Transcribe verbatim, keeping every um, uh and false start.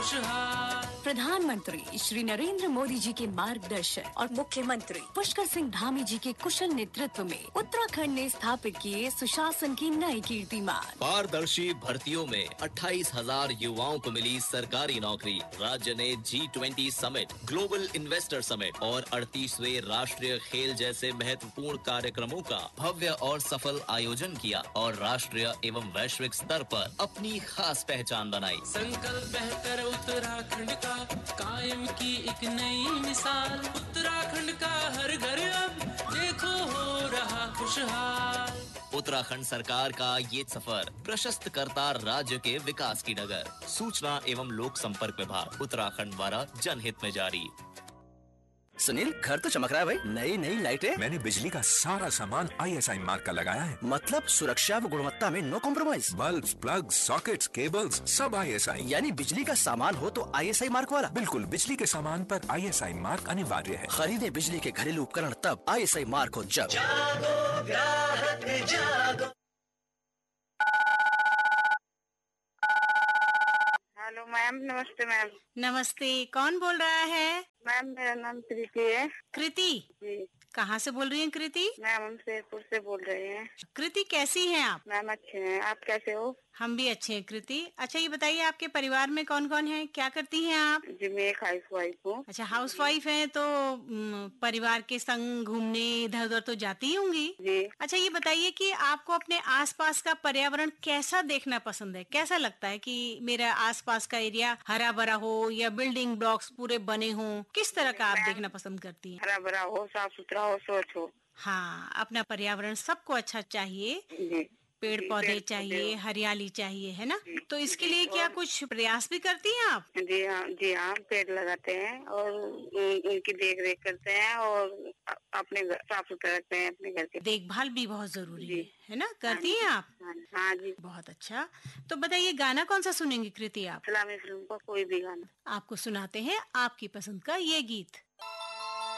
खुशहाल। प्रधानमंत्री श्री नरेंद्र मोदी जी के मार्गदर्शन और मुख्यमंत्री पुष्कर सिंह धामी जी के कुशल नेतृत्व में उत्तराखंड ने स्थापित किए सुशासन की नई कीर्तिमान। पारदर्शी भर्तियों में अट्ठाईस हजार युवाओं को मिली सरकारी नौकरी। राज्य ने G twenty summit, global investor summit और अड़तीसवें राष्ट्रीय खेल जैसे महत्वपूर्ण कार्यक्रमों का भव्य और सफल आयोजन किया और राष्ट्रीय एवं वैश्विक स्तर पर अपनी खास पहचान बनाई। संकल्प बेहतर उत्तराखंड का, कायम की एक नई मिसाल। उत्तराखंड का हर घर अब देखो हो रहा खुशहाल। उत्तराखंड सरकार का ये सफर प्रशस्त करता राज्य के विकास की डगर। सूचना एवं लोक संपर्क विभाग उत्तराखंड द्वारा जनहित में जारी। सुनील, घर तो चमक रहा है भाई। नई नई लाइटें। मैंने बिजली का सारा सामान आई एस आई मार्क का लगाया है। मतलब सुरक्षा व गुणवत्ता में no compromise. Bulb, plug, sockets, cables सब आई एस आई। यानी बिजली का सामान हो तो आई एस आई मार्क वाला। बिल्कुल, बिजली के सामान पर आई एस आई मार्क अनिवार्य है। खरीदे बिजली के घरेलू उपकरण तब आई एस आई मार्क हो जब। जागो ग्राहक जागो। हेलो मैम, नमस्ते मैम। नमस्ते, कौन बोल रहा है? मैम मेरा नाम प्रीति है। कृति जी। कहाँ से बोल रही हैं कृति? मैम हम शेरपुर से बोल रहे हैं। कृति कैसी हैं आप? मैम अच्छे हैं, आप कैसे हो? हम भी अच्छे हैं कृति। अच्छा ये बताइए आपके परिवार में कौन कौन है, क्या करती हैं आप? जी मैं एक हाउस वाइफ हूँ। अच्छा हाउस वाइफ है तो म, परिवार के संग घूमने इधर उधर तो जाती ही होंगी। जी। अच्छा ये बताइए कि आपको अपने आसपास का पर्यावरण कैसा देखना पसंद है? कैसा लगता है कि मेरा आसपास का एरिया हरा भरा हो या बिल्डिंग ब्लॉक्स पूरे बने हों? किस तरह का आप देखना पसंद करती हैं? हरा भरा हो, साफ सुथरा हो, स्वच्छ हो। हाँ, अपना पर्यावरण सबको अच्छा चाहिए। जी। पेड़ पौधे चाहिए, हरियाली चाहिए, है ना? तो इसके लिए क्या कुछ प्रयास भी करती हैं आप? जी हाँ, जी हाँ, पेड़ लगाते हैं और उनकी देख रेख करते हैं और अपने घर साफ सुथरा रखते हैं। अपने घर के देखभाल भी बहुत जरूरी है, है ना? करती हैं आप? हाँ जी। बहुत अच्छा। तो बताइए गाना कौन सा सुनेंगी कृति आप? इस्लामी फिल्म का कोई भी गाना। आपको सुनाते हैं आपकी पसंद का ये गीत।